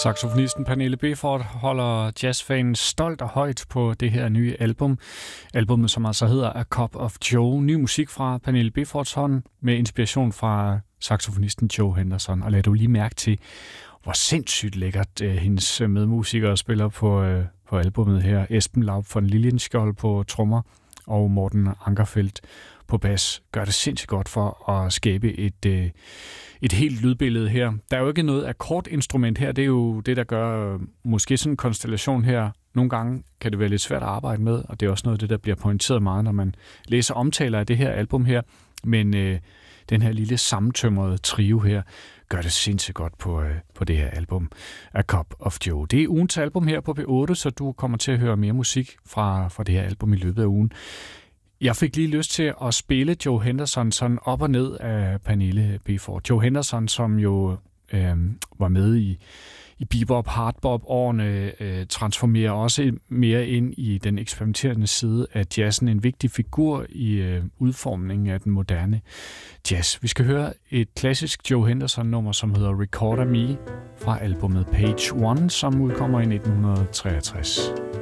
Saxofonisten Pernille Béfort holder jazzfanen stolt og højt på det her nye album. Albummet, som altså hedder A Cup of Joe. Ny musik fra Pernille Béforts hånd med inspiration fra saxofonisten Joe Henderson. Og lad du lige mærke til, hvor sindssygt lækkert hendes medmusikere spiller på albummet her. Esben Laub von Lilienskjold på trommer og Morten Ankerfeldt på bas gør det sindssygt godt for at skabe et helt lydbillede her. Der er jo ikke noget akkordinstrument her, det er jo det, der gør måske sådan en konstellation her. Nogle gange kan det være lidt svært at arbejde med, og det er også noget af det, der bliver pointeret meget, når man læser omtaler af det her album her. Men den her lille sammentømrede trio her gør det sindssygt godt på det her album, A Cup of Joe. Det er ugens album her på P8, så du kommer til at høre mere musik fra det her album i løbet af ugen. Jeg fik lige lyst til at spille Joe Henderson sådan op og ned af Pernille Béfort. Joe Henderson, som jo var med i bebop, hardbop-årene, transformerer også mere ind i den eksperimenterende side af jazzen. En vigtig figur i udformningen af den moderne jazz. Vi skal høre et klassisk Joe Henderson-nummer, som hedder Recorder Me fra albumet Page One, som udkommer i 1963.